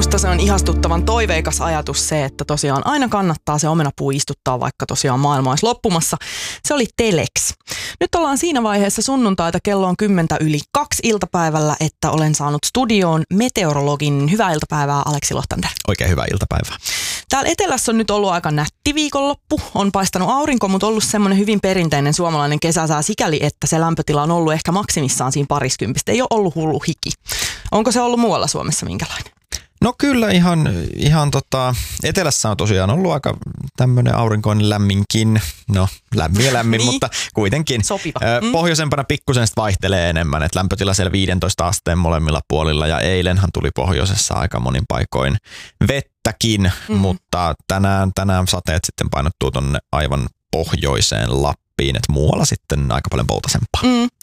Musta se on ihastuttavan toiveikas ajatus se, että tosiaan aina kannattaa se omenapuu istuttaa, vaikka tosiaan maailma olisi loppumassa. Se oli Telex. Nyt ollaan siinä vaiheessa sunnuntaita, kello on 10:02 iltapäivällä, että olen saanut studioon meteorologin. Hyvää iltapäivää, Aleksi Lohtander. Oikein hyvää iltapäivää. Täällä etelässä on nyt ollut aika nätti viikonloppu. On paistanut aurinko, mutta ollut semmoinen hyvin perinteinen suomalainen kesäsää sikäli, että se lämpötila on ollut ehkä maksimissaan siinä pariskymppistä. Ei ole ollut hullu hiki. Onko se ollut muualla Suomessa minkälainen? No kyllä ihan etelässä on tosiaan ollut aika tämmöinen aurinkoinen lämminkin. No lämmin, niin. Mutta kuitenkin. Sopiva. Pohjoisempana pikkusen vaihtelee enemmän, että lämpötila siellä 15 asteen molemmilla puolilla ja eilenhän tuli pohjoisessa aika monin paikoin vettäkin, mutta tänään sateet sitten painottuu tonne aivan pohjoiseen Lappiin, että muualla sitten aika paljon poutasempaa.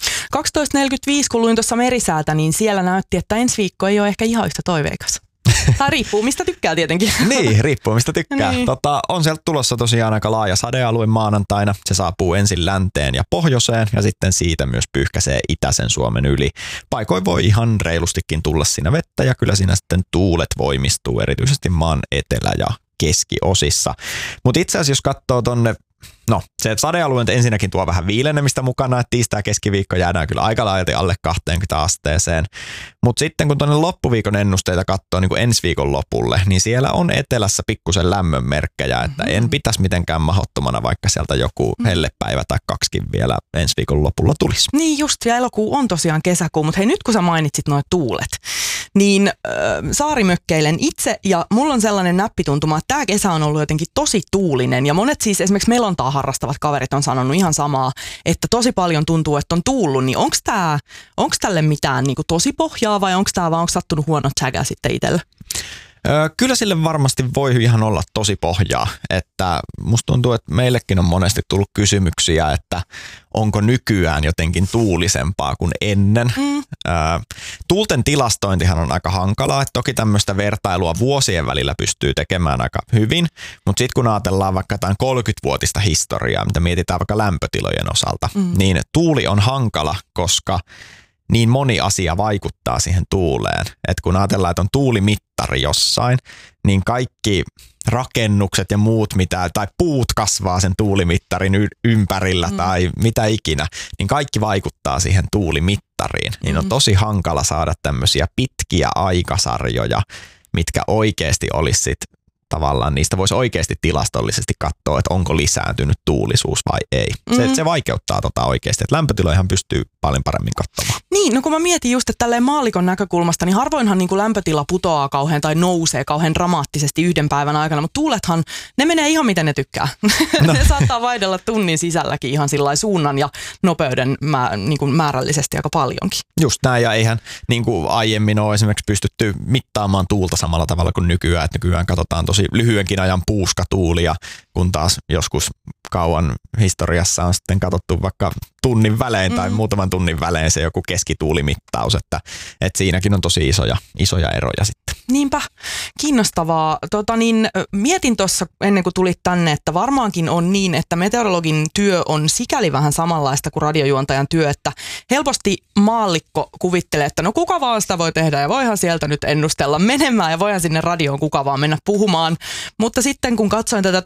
12.45 kun luin tuossa Merisäätä, niin siellä näytti, että ensi viikko ei ole ehkä ihan yhtä toiveikas. Tai riippuu mistä tykkää tietenkin. Niin, riippuu mistä tykkää. Niin. On sieltä tulossa tosiaan aika laaja sadealue maanantaina. Se saapuu ensin länteen ja pohjoiseen ja sitten siitä myös pyyhkäisee itäisen Suomen yli. Paikoin voi ihan reilustikin tulla siinä vettä ja kyllä siinä sitten tuulet voimistuu erityisesti maan etelä- ja keskiosissa. Mutta itse asiassa jos katsoo tonne, no se sadealue ensinnäkin tuo vähän viilenemistä mukana, että tiistai keskiviikko jäädään kyllä aika laajalti alle 20 asteeseen. Mutta sitten kun tuonne loppuviikon ennusteita katsoo niin kuin ensi viikon lopulle, niin siellä on etelässä pikkusen lämmön merkkejä, että en pitäisi mitenkään mahdottomana, vaikka sieltä joku hellepäivä tai kaksikin vielä ensi viikon lopulla tulisi. Niin just, ja elokuu on tosiaan kesäkuu, mutta hei nyt kun sä mainitsit nuo tuulet, niin saarimökkeilen itse ja mulla on sellainen näppituntuma, että tämä kesä on ollut jotenkin tosi tuulinen ja monet siis esimerkiksi melontaa harrastavat kaverit on sanonut ihan samaa, että tosi paljon tuntuu, että on tuullut, niin onko tälle mitään niin kuin tosi pohjaa vai onko sattunut huono tsägä sitten itselle? Kyllä sille varmasti voi ihan olla tosi pohjaa, että musta tuntuu, että meillekin on monesti tullut kysymyksiä, että onko nykyään jotenkin tuulisempaa kuin ennen. Tuulten tilastointihan on aika hankalaa, että toki tämmöistä vertailua vuosien välillä pystyy tekemään aika hyvin, mutta sitten kun ajatellaan vaikka jotain 30-vuotista historiaa, mitä mietitään vaikka lämpötilojen osalta, niin tuuli on hankala, koska niin moni asia vaikuttaa siihen tuuleen. Että kun ajatellaan, että on tuulimittari jossain, niin kaikki rakennukset ja muut, tai puut kasvaa sen tuulimittarin ympärillä tai mitä ikinä, niin kaikki vaikuttaa siihen tuulimittariin. Niin on tosi hankala saada tämmöisiä pitkiä aikasarjoja, mitkä oikeasti olisi sit tavallaan niistä voisi oikeasti tilastollisesti katsoa, että onko lisääntynyt tuulisuus vai ei. Se vaikeuttaa oikeasti, että lämpötiloihan pystyy paljon paremmin katsomaan. Niin, no kun mä mietin just, että tälleen maallikon näkökulmasta, niin harvoinhan niin kuin lämpötila putoaa kauhean tai nousee kauhean dramaattisesti yhden päivän aikana, mutta tuulethan, ne menee ihan miten ne tykkää. No. Ne saattaa vaihdella tunnin sisälläkin ihan sillai suunnan ja nopeuden niin kuin määrällisesti aika paljonkin. Just näin, ja eihän niin kuin aiemmin ole esimerkiksi pystytty mittaamaan tuulta samalla tavalla kuin nykyään, että nykyään katsotaan tosi lyhyenkin ajan puuskatuulia, kun taas joskus kauan historiassa on sitten katsottu vaikka tunnin välein tai muutaman tunnin välein se joku keskituulimittaus, että siinäkin on tosi isoja eroja sitten. Niinpä, kiinnostavaa. Mietin tuossa ennen kuin tulit tänne, että varmaankin on niin, että meteorologin työ on sikäli vähän samanlaista kuin radiojuontajan työ, että helposti maallikko kuvittelee, että no kuka vaan sitä voi tehdä ja voihan sieltä nyt ennustella menemään ja voihan sinne radioon kuka vaan mennä puhumaan. Mutta sitten kun katsoin tätä